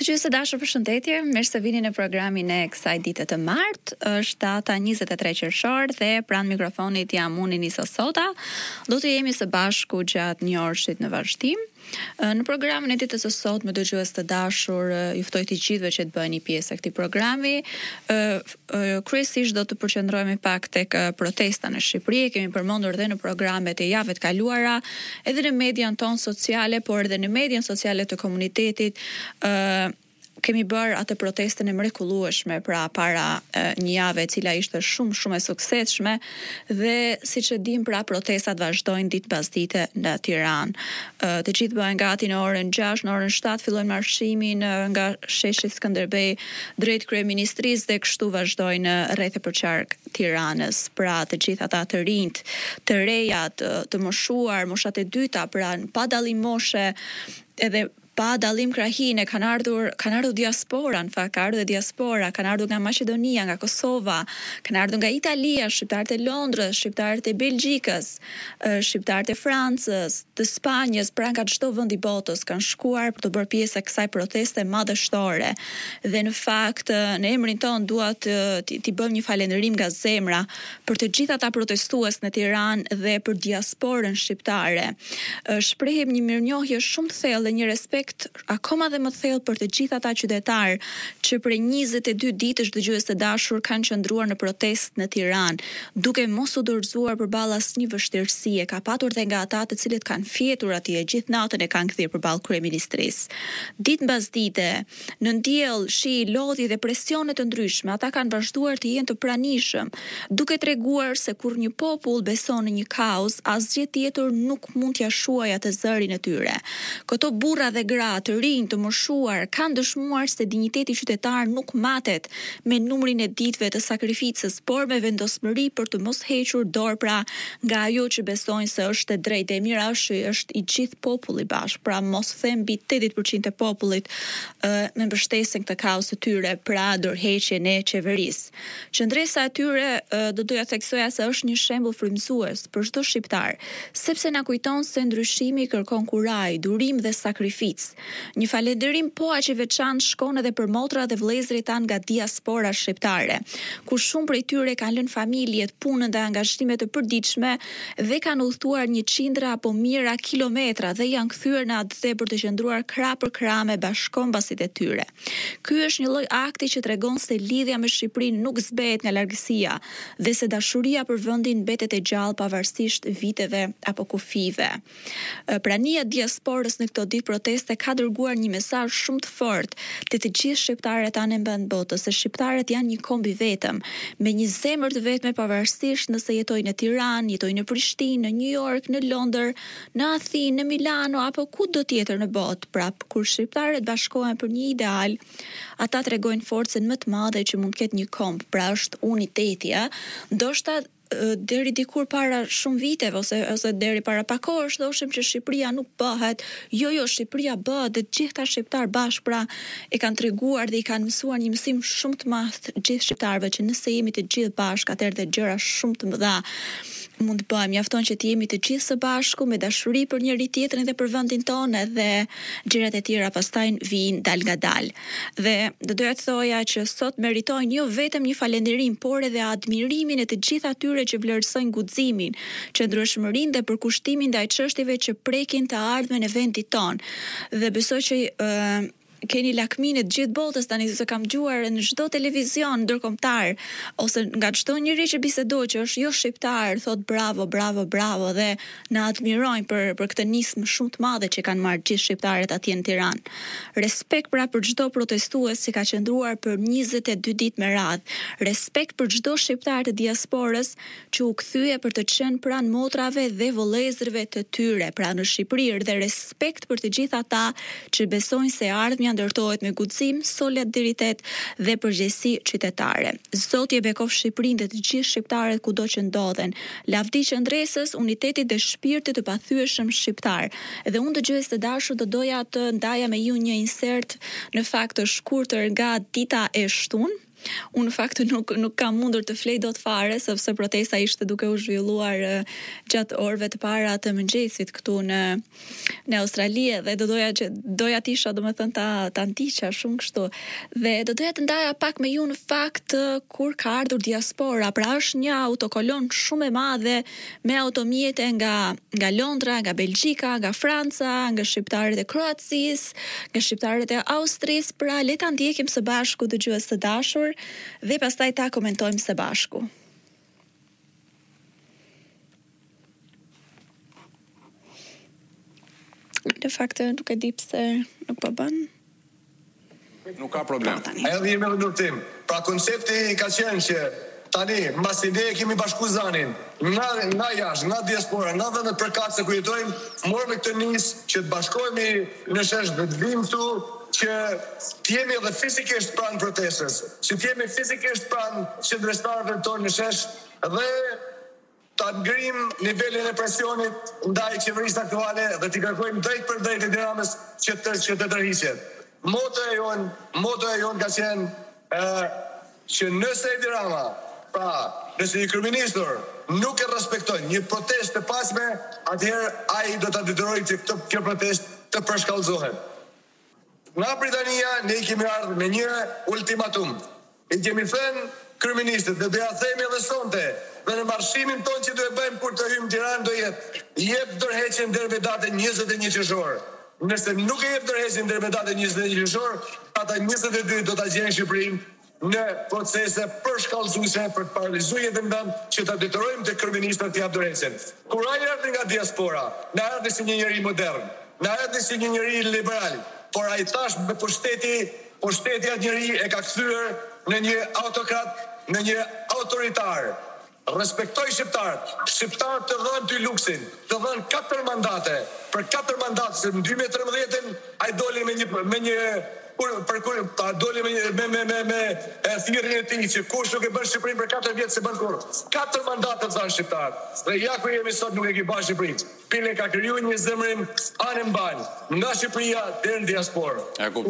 Dëgjues të dashur, përshëndetje. Mirë se vini në programin e kësaj dite të martë. Është data 23 qershor dhe pranë mikrofonit jam unë Nisa Sota. Do të jemi së bashku gjatë një orëshit në vazhdim. Në programin e ditës së sotme, dëgjues të dashur, ju ftoj të gjithëve që të bëni pjesë e këtij programi. Kryesisht do të përqendrohemi pak tek protesta në Shqipëri. Kemi përmendur edhe në programet e javëve të kaluara, edhe në median tonë sociale, por edhe në median sociale të komunitetit. Kemi bërë atë protestën e mrekullueshme para një jave e cila ishte shumë e suksesshme dhe siç e dim protestat vazhdojnë ditë pas dite në Tiranë. Të gjithë bëhen gati në orën 6, në orën 7 fillojnë marshimin nga sheshi Skënderbej drejt kryeministrisë dhe kështu vazhdojnë rreth e përqark Tiranës. Pra të gjithë ata të rinjt, të rejat, të moshuar, moshat e dyta, pra pa dallim moshe, edhe pa dallim krahine, kanë ardhur diaspora, në fakt ka ardhur diaspora, kanë ardhur nga Maqedonia, nga Kosova, kanë ardhur nga Italia, shqiptarët e Londrës, shqiptarët e Belgjikës, shqiptarët e Francës, të Spanjës, pra nga çdo vend i botës kanë shkuar për të bërë pjesë e kësaj proteste madhështore. Dhe në fakt, në emrin ton dua t'i bëjmë një falënderim nga zemra për të gjithë ata protestues në Tiranë dhe për diasporën shqiptare. Shprehim një mirënjohje shumë të thellë dhe një respekt akoma dhe më thellë për të gjithë ata qytetarë që për 22 ditësh, dëgjues të dashur, kanë qëndruar në protestë në Tiranë, duke mos u dorëzuar përballë asnjë vështirësie. Ka patur dhe nga ata të cilët kanë fjetur atje gjithë natën e kanë kthyer përballë kryeministrisë. Ditë mbas dite, në ndjell, shi, lodhje dhe presione të ndryshme, ata kanë vazhduar të jenë të pranishëm, duke treguar se kur një popull beson në një kauzë, asgjë tjetër nuk mund t'ia shuajë atë zërin e tyre. Këto burra dhe gra të rinj të moshuar kanë dëshmuar se dinjiteti qytetar nuk matet me numrin e ditëve të sakrificës, por me vendosmëri për të mos hequr dorë pra nga ajo që besojnë se është e drejtë. E mira është i gjithë populli bashkë, pra mos them mbi 80% e popullit me mbështesjen këtë kauzë të tyre, pra dorëheqjen e qeverisë. Qëndresa e tyre do doja theksoja se është një shembull frymëzues për çdo shqiptar, sepse na kujton se ndryshimi kërkon kuraj, durim dhe sakrificë. Një falënderim po aq i veçantë shkon edhe për motrat dhe vëllezërit tanë nga diaspora shqiptare, ku shumë prej tyre kanë lënë familjet, punën dhe angazhimet të përditshme dhe kanë udhëtuar 100 apo mijëra kilometra dhe janë kthyer në atë për të qëndruar krah për krah me bashkëkombasit e tyre. Ky është një lloj akti që tregon se lidhja me Shqipërinë nuk zbehet nga largësia dhe se dashuria për vendin mbetet e gjallë pavarësisht viteve apo kufive. Prania e diasporës në këto ditë proteste ka dërguar një mesazh shumë të fortë te të gjithë shqiptarët anë mban botës, se shqiptarët janë një komb i vetëm, me një zemër të vetme pavarësisht nëse jetojnë në Tiranë, jetojnë në Prishtinë, në New York, në Londër, në Athinë, në Milano apo kudo tjetër në botë. Pra, kur shqiptarët bashkohen për një ideal, ata tregojnë forcën më të madhe që mund të ketë një komb, pra është uniteti, ndoshta deri dikur para shumë viteve ose deri para pak kohësh thoshim që Shqipëria nuk bëhet. Jo, Shqipëria bëhet dhe të gjithë ta shqiptar bashkë, pra e kanë treguar dhe i kanë mësuar një mësim shumë të madh gjithë shqiptarëve që nëse jemi të gjithë bashkë, atëherë dhe gjëra shumë të mëdha mund të bëjmë. Mjafton që të jemi të gjithë së bashku me dashuri për njëri tjetrin dhe për vendin tonë, dhe gjërat e tjera pastaj vijnë dal nga dal. Dhe do doja të thoja që sot meritojnë jo vetëm një falënderim, por edhe admirimin e të gjithë atyre që vlerësojnë guximin, qëndrueshmërinë dhe përkushtimin ndaj çështjeve që prekin të ardhmen e vendit tonë. Dhe besoj që keni lakminë të gjithë botës tani, se kam dëgjuar në çdo televizion ndërkombëtar ose nga çdo njeri që bisedoj që është jo shqiptar, thot bravo dhe na admirojnë për këtë nismë shumë të madhe që kanë marrë gjithë shqiptarët atje në Tiranë. Respekt pra për çdo protestues që ka qëndruar për 22 ditë me radhë. Respekt për çdo shqiptar të diasporës që u kthye për të qenë pranë motrave dhe vëllezërve të tyre, pra në Shqipëri, dhe respekt për të gjithë ata që besojnë se ardhmja ndërtohet me guxim, solidaritet dhe përgjegjësi qytetare. Zoti e bekof Shqipërinë dhe të gjithë shqiptarët kudo që ndodhen. Lavdi qëndresës, unitetit dhe shpirtit të pathyeshëm shqiptar. Dhe unë dëgjues të dashur do doja të ndaja me ju një insert në fakt të shkurtër nga dita e shtunë. Unë në fakt nuk kam mundur të flej dot fare, sepse protesta ishte duke u zhvilluar gjatë orëve të para të mëngjesit këtu në Australi, dhe doja të isha domethënë ta ndiqja shumë kështu. Dhe doja të ndaja pak me ju në fakt kur ka ardhur diaspora. Pra është një autokolon shumë e madhe me automjete nga Londra, nga Belgjika, nga Franca, nga shqiptarët e Kroacisë, nga shqiptarët e Austrisë. Pra le ta ndjekim së bashku dëgjues të dashur dhe pastaj ta komentojmë së bashku. Në fakt nuk e di pse nuk po bën. Nuk ka problem. Edhe jemi në ndërtim. Pra koncepti ka qenë që tani, mbasi ne kemi bashku zanin, nga jashtë, nga diaspora, nga vendet përkatëse ku jetojmë, morëm këtë nisë që të bashkohemi në shesh dhe të vim këtu, që t'jemi edhe fizikisht pranë protestës, që t'jemi fizikisht pranë qendrestarëve tonë në shesh dhe ta ngrim nivelin e presionit ndaj qeverisë aktuale dhe t'i kërkojmë drejt për drejt e Tiranës që të tërhiqet. Motoja jon ka qenë që nëse Edi Rama, pra nëse një kryeministër nuk e respekton një protestë të pasme, atëherë ai do ta detyrojë që kjo protestë të përshkallëzohet. Nga Britania ne kemi ardhur me një ultimatum. I kemi thënë kryeministit dhe do ja themi edhe sonte, dhe në marshimin tonë që do e bëjmë kur të hyjmë në Tiranë do jetë jep dorëheqjen deri me datën 21 qershor. Nëse nuk e jep dorëheqjen deri me datën 21 qershor, ata 22 do ta gjejnë Shqipërinë në procese përshkallëzuese për të paralizuar jetën tonë që ta detyrojmë të kryeministët të jap dorëheqjen. Kur ai erdhi nga diaspora, na erdhi si një njeri modern, na erdhi si një njeri liberal, por ai tash me pushteti atë njeri e ka kthyer në një autokrat, në një autoritar. Respektoj shqiptarët të dhënë ty luksin, të dhënë 4 mandate, për 4 mandate, se në 2013 ai doli me thirrjen e tij që kush nuk e bën Shqipërinë për 4 vjet se bën kurrë. 4 mandate thanë shqiptarët. Dhe ja ku jemi sot nuk e ke bën Shqipërinë. Pile ka krijuar një zemrim anë mban nga Shqipëria deri në diasporë.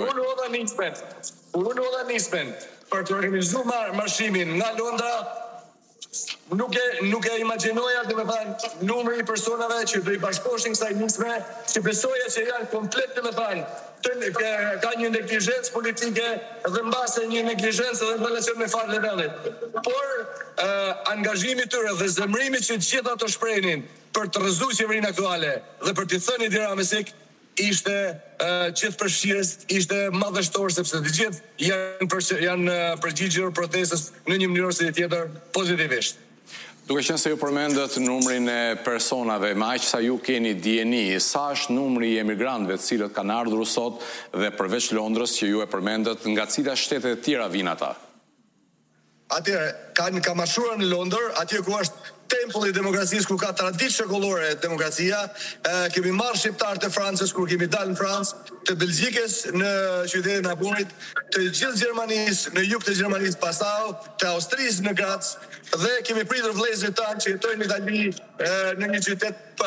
Unë hodha nismen për të organizuar marshimin nga Londra. Nuk e imagjinoja, domethënë, numri i personave që do i bashkoheshin kësaj nisme, që besoja që janë komplet, domethënë, ka një neglizhencë politike dhe mbase një neglizhencë edhe në relacion me farën e vendit. Por angazhimi i tyre dhe zemrimi që gjithë ato shprehnin për të rrëzuar qeverinë aktuale dhe për t'i thënë Edi Ramës ishte gjithëpërfshirës, ishte madhështor, sepse të gjithë janë përgjigjur protestës në një mënyrë ose tjetër pozitivisht. Duke qenë se ju përmendët numrin e personave, me aq sa ju keni dieni, sa është numri i emigrantëve të cilët kanë ardhur sot dhe përveç Londrës që ju e përmendët, nga cilat shtete të tjera vijnë ata? Atëherë, ka mashuar në Londër, atje ku është tempulli i demokracisë, ku ka traditë shekullore demokracia, kemi marrë shqiptarë të Francës kur kemi dalë në Francë, të Belgjikës në qytetin e Aburit, të gjithë Gjermanisë në jug të Gjermanisë Passau, të Austrisë në Graz, dhe kemi pritur vëllezërit tanë që jetojnë në Itali në një qytet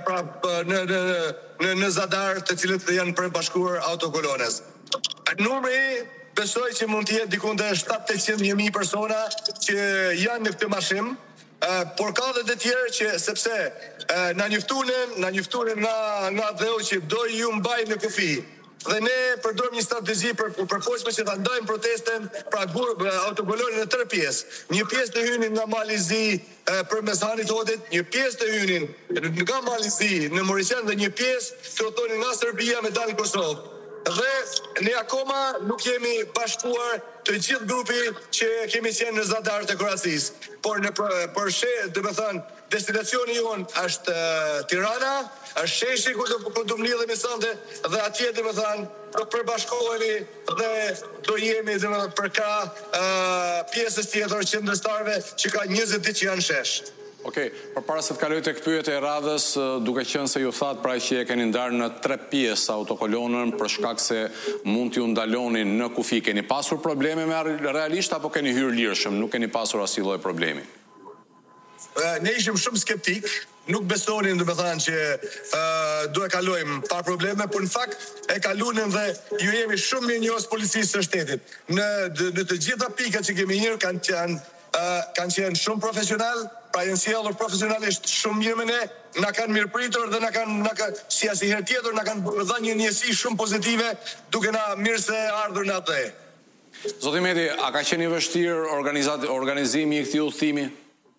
në Zadar, të cilët janë përbashkuar autokolonës. Numri besoj që mund të jetë diku te 700-800.000 persona që janë në këtë mashim. Por ka dhe të tjerë që sepse na njoftuan nga dheu që do ju mbaj në kufi. Dhe ne përdorëm një strategji përpoqshme që ta ndajmë protestën, pra autokolonin në 3 pjesë. Një pjesë të hynin nga Malizi përmes Hanit Hodit, një pjesë të hynin nga Malizi në Maurician dhe një pjesë të rrotonin nga Serbia me dalë në Kosovë. Dhe ne akoma nuk jemi bashkuar të gjithë grupi që kemi qenë në Zadar të Kroacisë. Por destinacioni jonë është Tirana, është sheshi ku do mlidhemi sonte dhe atje do përbashkohemi dhe do jemi për pjesës tjetër qendrështarëve që ka 20 ditë që janë shesh. Okej, përpara se të kaloj tek pyetja e radhës, duke qenë se ju thatë pra që e keni ndarë në 3 pjesë autokolonën për shkak se mund t'ju ndalonin në kufi, keni pasur probleme me realisht apo keni hyrë lirshëm, nuk keni pasur asnjë lloj problemi? ne ishim shumë skeptik, nuk besonin domethënë që do e kalojmë pa probleme, por në fakt e kalunim dhe ju jemi shumë mirënjohës policisë së shtetit. Në të gjitha pikat që kemi hyrë kanë qenë shumë profesional, pra janë sjellur profesionalisht shumë mirë me ne, na kanë mirëpritur dhe na kanë si asnjëherë tjetër na kanë dhënë një njësi shumë pozitive, duke na mirëse ardhur në atë. Zoti Meti, a ka qenë i vështirë organizimi i këtij udhëtimi?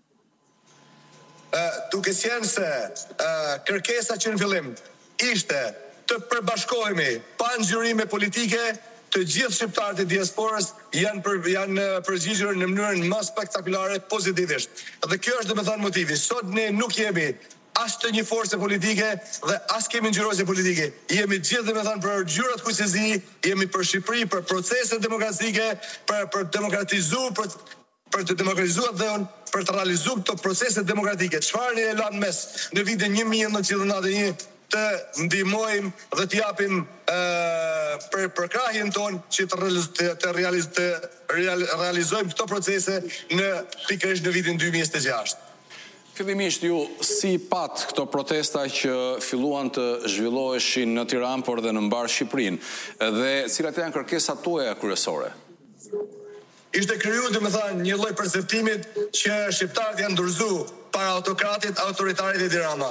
Duke qenë se kërkesa që në fillim ishte të përbashkohemi pa ngjyrime politike, të gjithë shqiptarët e diasporës janë përgjigjur në mënyrën më spektakolare pozitivisht. Dhe kjo është domethënë motivi. Sot ne nuk jemi as të një force politike dhe as kemi ngjyrosje politike. Jemi gjithë domethënë për gjyrat kuqezi, jemi për Shqipëri, për procese demokratike, për të demokratizuar dhënë, për të realizuar këto procese demokratike. Çfarë ne lanë mes në vitin 1991 të ndihmojmë dhe të japim për krahjen tonë që të realizojmë këto procese pikërisht në vitin 2026. Fillimisht ju si pat këto protesta që filluan të zhvilloheshin në Tiranë por dhe në mbar Shqipërinë dhe cilat janë kërkesat tuaja kryesore? Ishte kriju domethënë një lloj perceptimit që shqiptarët janë dorëzuar para autokratit, autoritarit e Tirana.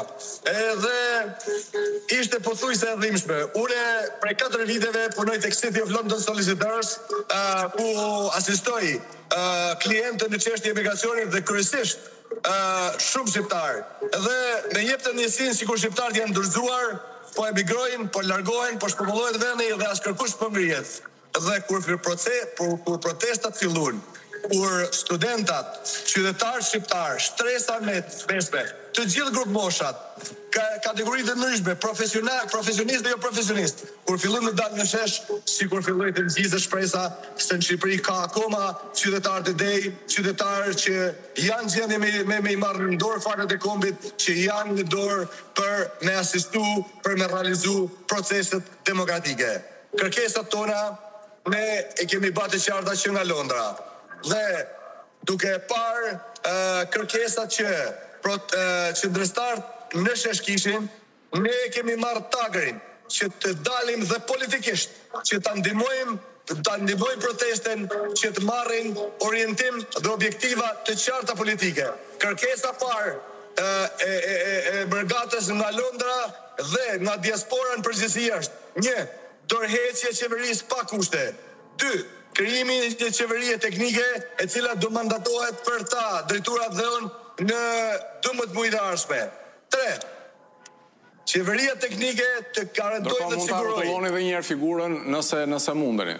Edhe ishte pothuajse e dhimbshme. Unë prej 4 viteve punoj tek City of London Solicitors, ku asistoj klientë në çështje emigracionit dhe kryesisht shumë shqiptarë. Dhe me jep të njësinë sikur shqiptarët janë dorëzuar, po emigrojnë, po largohen, po shpopullohet vendi dhe as kërkush po ngrihet. Dhe kur protestat filluan, kur studentat, qytetarë shqiptarë, shtresa me shme, të gjithë grup moshat, kategoritë të ndryshme, profesionistë dhe jo profesionistë, kur filluan të dalë në shesh, sikur filloi të nxjizë shpresa se në Shqipëri ka akoma qytetarë të dej, qytetarë që janë gjendje me i marrë në dorë farët e kombit, që janë në dorë për me asistu, për me realizu proceset demokratike. Kërkesat tona ne e kemi bërë të qarta që nga Londra. Dhe duke parë kërkesat që ndërtarët në shesh kishin, ne kemi marrë tagrin që të dalim dhe politikisht, që ta ndihmojmë protesten, që të marrin orientim dhe objektiva të qarta politike. Kërkesa parë e brëgatës nga Londra dhe nga diaspora në përgjithësi është: 1. Dorëheqje e qeverisë pa kushte. 2. Krijimi një qeverie teknike e cila do mandatohet për ta drejturat dhënë në 12 muaj të ardhshme. 3. Qeveria teknike të garantojë dhe të sigurojë. Mund ta rrotulloni edhe një herë figurën nëse mundeni.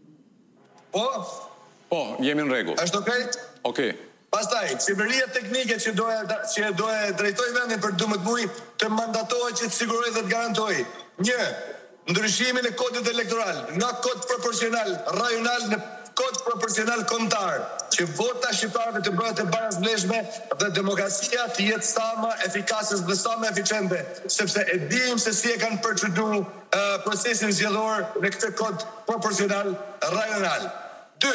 Po, jemi në rregull. Është okay? Okej. Pastaj, qeveria teknike që do e drejtojë vendin për 12 muaj të mandatohet që të sigurojë dhe të garantojë: 1. Ndryshimin e kodit elektoral nga kod proporcional rajonal në kod proporcional kombëtar, që vota shqiptarëve të bëhet e barazvleshme dhe demokracia të jetë sa më efikase dhe sa më eficiente, sepse e dim se si e kanë përçuar procesin zgjedhor në këtë kod proporcional rajonal. 2.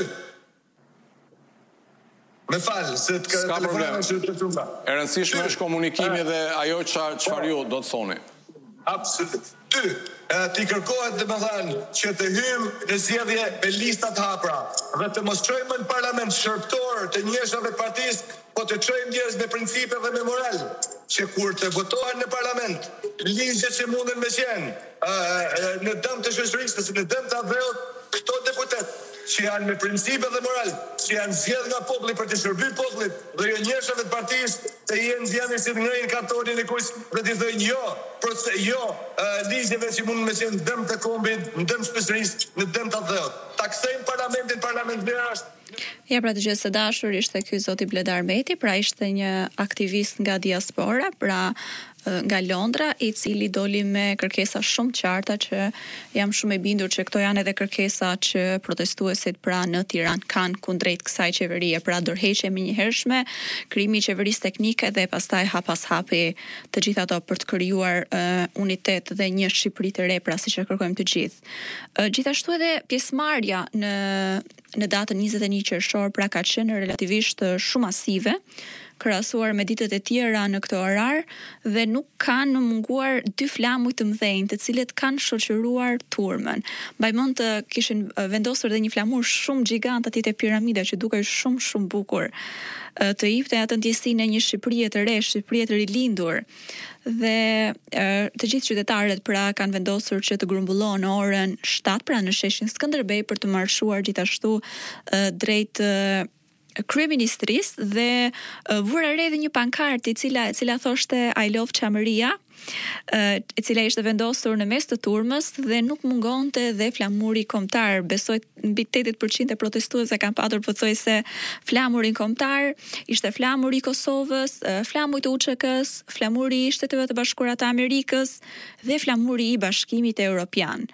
Me falë, se të s'ka problem. E rëndësishme është komunikimi dhe ajo çfarë ju do të thoni. Absolut. 2. T'i kërkohet domethënë që të hyjmë në zgjedhje me lista të hapura dhe të mos çojmë në parlament shërbëtor të njëshave të partisë, po të çojmë njerëz me principe dhe me moral, që kur të votohen në parlament ligjet që munden me qenë në dëm të shoqërisë, në dëm të aveut, këto deputet që janë me principe dhe moral, që janë zgjedhur nga populli për të shërbyer popullit dhe jo njerëzve të partisë, të jenë zgjedhur si të ngrehin kartonin e kush dhe të thënë jo ligjeve që mund me qenë dëm të kombit, në dëm shpesërisë, në dëm të aveut. Ta kthejmë parlament është. Ja, pra të gjithë së dashur, ishte ky zoti Bledar Meti, pra ishte një aktivist nga diaspora, pra nga Londra, i cili doli me kërkesa shumë qarta që jam shumë e bindur që këto janë edhe kërkesa që protestuesit pra në Tiranë kanë kundrejt kësaj qeverie, pra dorëheqje menjëhershme, krijimi i qeverisë teknike dhe pastaj hap pas hapi të gjitha ato për të krijuar unitet dhe një Shqipëri të re, pra siç e kërkojmë të gjithë. Gjithashtu edhe pjesëmarrja në datën 21 qershor pra ka qenë relativisht shumë masive. krahasuar me ditët e tjera në këtë orar dhe nuk kanë munguar dy flamuj të mëdhenj, të cilët kanë shoqëruar turmën. Mbaj mend të kishin vendosur dhe një flamur shumë gjigant aty te piramida që dukej shumë bukur. Të jepte atë ndjesinë e një Shqipërie të re, Shqipërie të rilindur. Dhe të gjithë qytetarët pra kanë vendosur që të grumbullohen në orën 7 pra në sheshin Skënderbej për të marshuar gjithashtu drejt kryeministrisë dhe vura re dhe një pankartë e cila thoshte I love Qamëria, e cila ishte vendosur në mes të turmës dhe nuk mungonte dhe flamuri kombëtar. Besoj mbi 80% e protestuesve kanë patur pothuajse flamurin kombëtar, ishte flamuri i Kosovës, flamuri i UÇK-s, flamuri i Shteteve të Bashkuara të Amerikës dhe flamuri i Bashkimit Evropian.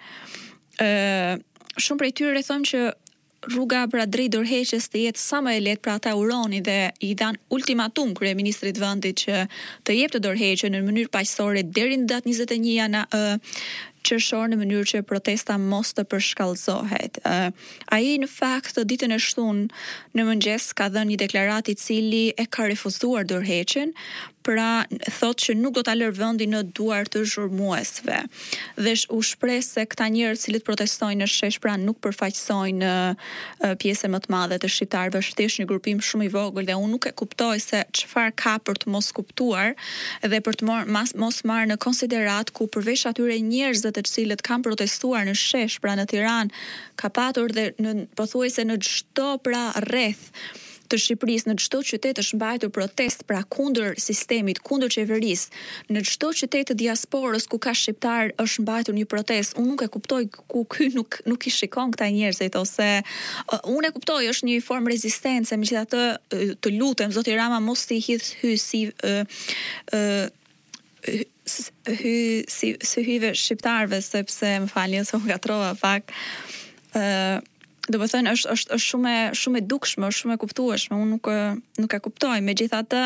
Shumë prej tyre thonë që rruga pra drejt dorëheqjes të jetë sa më e lehtë, pra ata uronin dhe i dhan ultimatum kryeministrit vendit që të jepte dorëheqjen në mënyrë paqësore deri në datë 21 qershor në mënyrë që protesta mos të përshkallëzohet. Ai në fakt ditën e shtunë në mëngjes ka dhënë një deklaratë i cili e ka refuzuar dorëheqjen, pra thotë që nuk do ta lër vendin në duar të zhurmuesve. Dhe u shpreh se këta njerëz cilët protestojnë në shesh pra nuk përfaqësojnë pjesën më të madhe të shqiptarëve, është thjesht një grupim shumë i vogël dhe unë nuk e kuptoj se çfarë ka për të mos kuptuar dhe për të mos marrë në konsiderat ku përveç atyre njerëzve të cilët kanë protestuar në shesh pra në Tiranë, ka patur dhe në pothuajse në çdo pra rreth të Shqipërisë, në çdo qytet është mbajtur protest pra kundër sistemit, kundër qeverisë. Në çdo qytet të diasporës ku ka shqiptar është mbajtur një protest. Unë nuk e kuptoj ku ky nuk i shikon këta njerëzit ose unë e kuptoj është një formë rezistence, megjithatë të lutem zoti Rama mos i hidh hyve shqiptarëve sepse më falni se u gatrova pak. Do të thënë është shumë e dukshme, është shumë e kuptueshme. Unë nuk e kuptoj. Megjithatë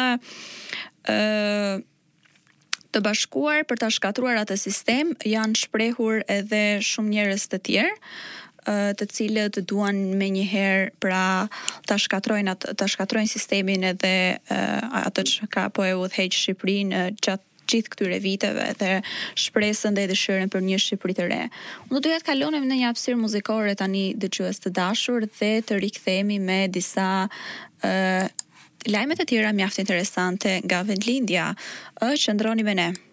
të bashkuar për ta shkatruar atë sistem janë shprehur edhe shumë njerëz të tjerë, të cilët duan menjëherë pra ta shkatrojnë sistemin edhe atë që ka po e udhëheq Shqipërinë gjatë gjithë këtyre viteve dhe shpresën dhe dëshirën për një Shqipëri të re. Unë doja të kalonim në një hapësirë muzikore tani dëgjues të dashur dhe të rikthehemi me disa lajme të tjera mjaft interesante nga vendlindja. Qëndroni me ne.